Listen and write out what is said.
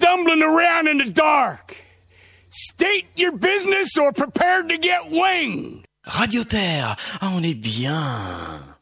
stumbling around in the dark. State your business or prepare to get winged. Radio Terre, ah, on est bien.